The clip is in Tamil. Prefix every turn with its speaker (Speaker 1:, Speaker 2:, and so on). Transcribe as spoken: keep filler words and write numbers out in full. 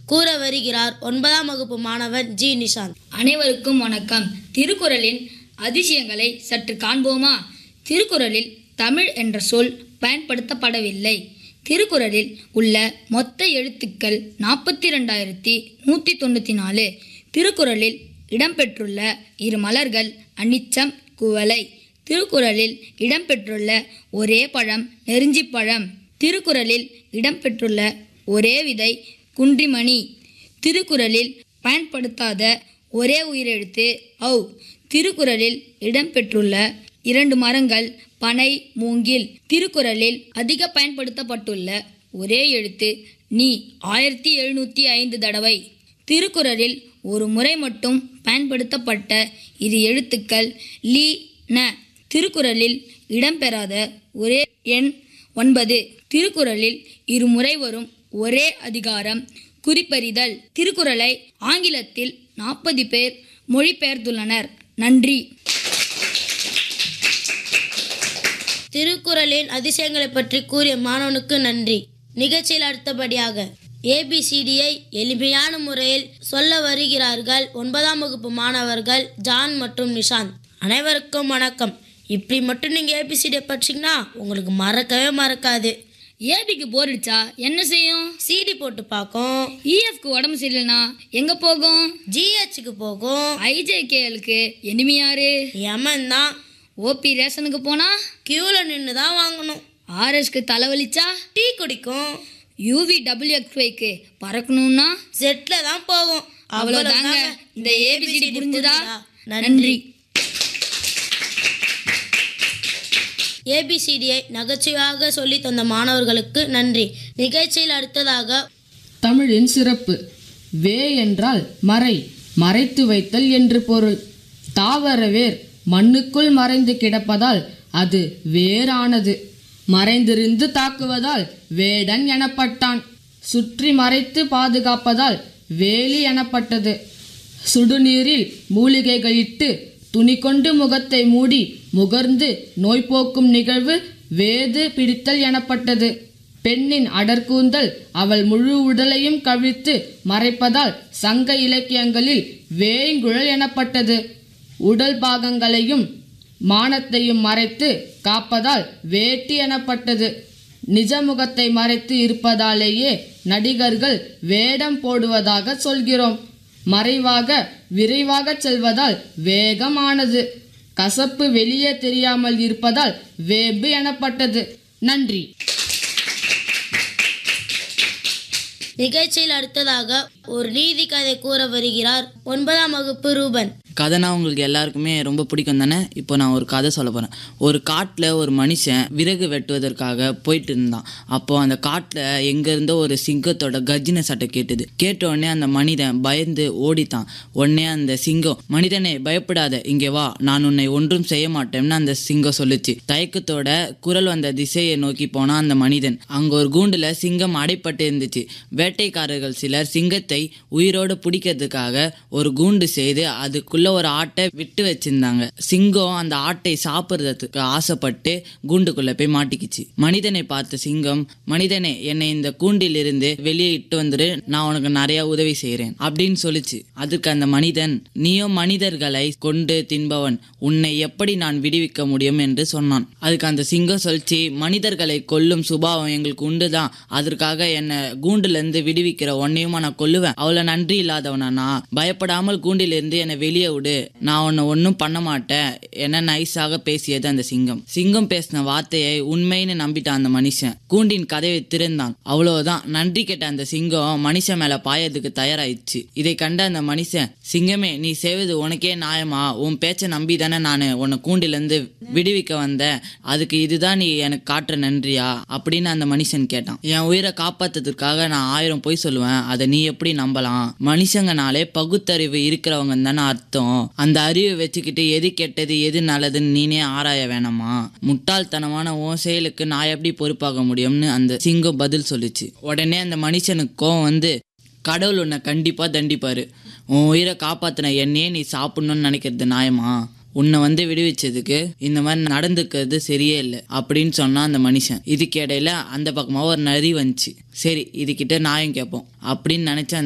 Speaker 1: கூற வருகிறார் ஒன்பதாம் வகுப்பு மாணவன் ஜி நிஷாந்த்.
Speaker 2: அனைவருக்கும் வணக்கம். திருக்குறளின் அதிசயங்களை சற்று காண்போமா? திருக்குறளில் தமிழ் என்ற சொல் பயன்படுத்தப்படவில்லை. திருக்குறளில் உள்ள மொத்த எழுத்துக்கள் நாற்பத்தி ரெண்டாயிரத்தி நூற்றி தொண்ணூற்றி நாலு. திருக்குறளில் இடம்பெற்றுள்ள இரு மலர்கள் அனிச்சம், குவளை. திருக்குறளில் இடம்பெற்றுள்ள ஒரே பழம் நெருஞ்சிப்பழம். திருக்குறளில் இடம்பெற்றுள்ள ஒரே விதை குன்றிமணி. திருக்குறளில் பயன்படுத்தாத ஒரே உயிரெழுத்து ஔ. திருக்குறளில் இடம்பெற்றுள்ள இரண்டு மரங்கள் பனை, மூங்கில். திருக்குறளில் அதிக பயன்படுத்தப்பட்டுள்ள ஒரே எழுத்து நீ, ஆயிரத்தி எழுநூற்றி ஐந்து தடவை. திருக்குறளில் ஒரு முறை மட்டும் பயன்படுத்தப்பட்ட இரு எழுத்துக்கள் லீ, ந. திருக்குறளில் இடம்பெறாத ஒரே எண் ஒன்பது. திருக்குறளில் இருமுறை வரும் ஒரே அதிகாரம் குறிப்பறிதல். திருக்குறளை ஆங்கிலத்தில் நாற்பது பேர் மொழிபெயர்த்துள்ளனர். நன்றி.
Speaker 1: திருக்குறளின் அதிசயங்களை பற்றி கூறிய மாணவனுக்கு நன்றி. நிகழ்ச்சியில் அடுத்தபடியாக ஏபிசிடியை எளிமையான முறையில் சொல்ல வருகிறார்கள் ஒன்பதாம் வகுப்பு மாணவர்கள் ஜான் மற்றும் நிஷாந்த். அனைவருக்கும் வணக்கம். இப்படி மட்டும் நீங்கள் ஏபிசிடியை படிச்சிங்கன்னா உங்களுக்கு மறக்கவே மறக்காது.
Speaker 2: ஏபிக்கு போர் அடிச்சா என்ன செய்யும்?
Speaker 1: சிடி போட்டு பார்க்கும்.
Speaker 2: இஎஃப்க்கு உடம்பு சரியில்லைனா எங்கே போகும்?
Speaker 1: ஜிஹெச்சுக்கு போகும்.
Speaker 2: ஐஜேகேஎலுக்கு எனிமியாரு?
Speaker 1: யமன் தான்.
Speaker 2: ஓபி ரேஷனுக்கு போனால்
Speaker 1: கியூவில் நின்று தான் வாங்கணும்.
Speaker 2: ஆர்எஸ்க்கு தலைவலிச்சா
Speaker 1: டீ குடிக்கும்.
Speaker 2: யூவி டபிள்யூஎக்ஸ்ஒய்க்கு பறக்கணும்னா
Speaker 1: ஜெட்டில் தான் போகும்.
Speaker 2: அவ்வளோதாங்க. இந்த ஏபிசிடி புரிஞ்சுதா? நன்றி.
Speaker 1: ஏபிசிடியை நகைச்சுவையாக சொல்லி தந்த மாணவர்களுக்கு நன்றி. நிகழ்ச்சியில் அடுத்ததாக
Speaker 3: தமிழின் சிறப்பு. வே என்றால் மறை, மறைத்து வைத்தல் என்று பொருள். தாவர வேர் மண்ணுக்குள் மறைந்து கிடப்பதால் அது வேறானது. மறைந்திருந்து தாக்குவதால் வேடன் எனப்பட்டான். சுற்றி மறைத்து பாதுகாப்பதால் வேலி எனப்பட்டது. சுடுநீரில் மூலிகைகளிட்டு துணி கொண்டு முகத்தை மூடி முகர்ந்து நோய் போக்கும் நிகழ்வு வேது பிடித்தல் எனப்பட்டது. பெண்ணின் அடர்கூந்தல் அவள் முழு உடலையும் கவிழ்த்து மறைப்பதால் சங்க இலக்கியங்களில் வேய்ங்குழல் எனப்பட்டது. உடல் பாகங்களையும் மானத்தையும் மறைத்து காப்பதால் வேட்டி எனப்பட்டது. நிஜமுகத்தை மறைத்து இருப்பதாலேயே நடிகர்கள் வேடம் போடுவதாக சொல்கிறோம். மறைவாக விரைவாக செல்வதால் வேகமானது. கசப்பு வெளியே தெரியாமல் இருப்பதால் வேம்பு எனப்பட்டது. நன்றி.
Speaker 1: நிகழ்ச்சியில் அடுத்ததாக ஒரு நீதி கதை கூற வருகிறார் ஒன்பதாம் வகுப்பு ரூபன்.
Speaker 4: கதைனா உங்களுக்கு எல்லாருக்குமே ரொம்ப பிடிக்கும் தானே? இப்போ நான் ஒரு கதை சொல்ல போகிறேன். ஒரு காட்டில் ஒரு மனுஷன் விறகு வெட்டுவதற்காக போயிட்டு இருந்தான். அப்போது அந்த காட்டில் எங்கேருந்தோ ஒரு சிங்கத்தோட கர்ஜின சட்டை கேட்டுது. கேட்ட உடனே அந்த மனிதன் பயந்து ஓடித்தான். உடனே அந்த சிங்கம், மனிதனே பயப்படாத, இங்கே வா, நான் உன்னை ஒன்றும் செய்ய மாட்டேன்னு அந்த சிங்கம் சொல்லுச்சு. தயக்கத்தோட குரல் வந்த திசையை நோக்கி போனான் அந்த மனிதன். அங்கே ஒரு கூண்டில் சிங்கம் அடைப்பட்டு இருந்துச்சு. வேட்டைக்காரர்கள் சிலர் சிங்கத்தை உயிரோடு பிடிக்கிறதுக்காக ஒரு கூண்டு செய்து அதுக்குள்ள ஒரு ஆட்டை விட்டு வச்சிருந்தாங்க. சிங்கம் அந்த ஆட்டை சாப்பிட்றதுக்கு ஆசைப்பட்டு கூண்டுக்குள்ள போய் மாட்டிக்கிச்சு. மனிதனை பார்த்த சிங்கம், மனிதனே, என்னை இந்த கூண்டில் இருந்து வெளியே இட்டு வந்துரு, நான் உனக்கு நிறைய உதவி செய்யறேன் அப்படின்னு சொல்லிச்சு. அதுக்கு அந்த மனிதன், நீயோ மனிதர்களை கொண்டு தின்பவன், உன்னை எப்படி நான் விடுவிக்க முடியும் என்று சொன்னான். அதுக்கு அந்த சிங்கம் சொல்லிச்சு, மனிதர்களை கொல்லும் சுபாவம் எங்களுக்கு உண்டுதான், அதற்காக என்னை கூண்டுல இருந்து விடுவிக்கிற உன்னையுமா நான் கொல்லுவேன்? அவ்வளவு நன்றி இல்லாதவனா நான்? பயப்படாமல் கூண்டில் இருந்து என்னை வெளியே விடு, நான் உன்னை ஒன்னும் பண்ண மாட்டேன் என நைஸாக பேசியது அந்த சிங்கம். சிங்கம் பேசின வார்த்தையை உண்மைன்னு நம்பிட்டான் அந்த மனுஷன். கூண்டின் கதவை திறந்தான். அவ்வளவுதான். நன்றி கேட்ட அந்த சிங்கம் மனுஷன் மேல பாயதுக்கு தயாராயிடுச்சு. இதை கண்ட அந்த மனுஷன், சிங்கமே, நீ செய்வது உனக்கே நியாயமா? உன் பேச்சை நம்பி தானே நான் உன்னை கூண்டிலிருந்து விடுவிக்க வந்தேன், அதுக்கு இதுதான் நீ எனக்கு காட்டுற நன்றியா அப்படின்னு அந்த மனுஷன் கேட்டான். என் உயிரை காப்பாத்துறதுக்காக நான் ஆயிரம் பொய் சொல்லுவேன், அதை நீ எப்படி நம்பலாம்? மனுஷங்கனாலே பகுத்தறிவு இருக்கிறவங்க தானே அர்த்தம். அந்த அறிவை வச்சுக்கிட்டு எது கெட்டது எது நல்லதுன்னு நீனே ஆராய வேணாமா? முட்டாள்தனமான உன் செயலுக்கு நான் எப்படி பொறுப்பாக முடியும்னு அந்த சிங்கம் பதில் சொல்லிச்சு. உடனே அந்த மனுஷனுக்கு கோவம் வந்து, கடவுள் உன்னை கண்டிப்பா தண்டிப்பாரு, உன் உயிரை காப்பாத்தின என்னையே நீ சாப்பிடணும்னு நினைக்கிறது நியாயமா? உன்னை வந்து விடுவிச்சதுக்கு இந்த மாதிரி நடந்துக்கிறது சரியே இல்லை அப்படின்னு சொன்னா அந்த மனுஷன். இதுக்கு இடையில அந்த பக்கமா ஒரு நரி வந்துச்சு. சரி, இதுகிட்ட நியாயம் கேட்போம் அப்படின்னு நினைச்ச